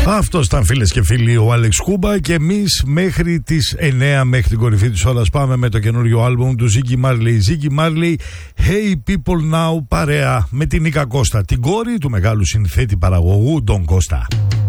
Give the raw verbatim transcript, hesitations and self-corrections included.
Αυτό ήταν, φίλες και φίλοι, ο Άλεξ Κούμπα, και εμείς μέχρι τις εννέα, μέχρι την κορυφή της ώρας, πάμε με το καινούριο άλμπουμ του Ziggy Marley. Ziggy Marley, Hey People Now, παρέα με την Νίκα Κώστα, την κόρη του μεγάλου συνθέτη παραγωγού Ντον Κώστα.